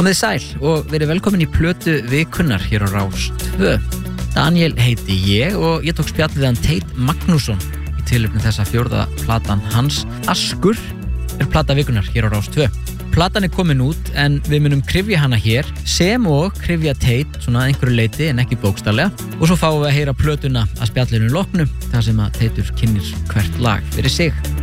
Komið sæl og verið velkomin í plötu vikunnar hér á Rás 2. Daniel heiti ég og ég tók spjall við hann Teit Magnússon í tilefni þessa fjórða platan hans. Askur plata vikunnar hér á Rás 2. Platan komin út en við munum kryfja hana hér sem og kryfja Teit svona einhverju leyti en ekki bókstaflega og svo fáum við að heyra plötuna að spjallinu loknu þar sem að Teitur kynnir hvert lag fyrir sig.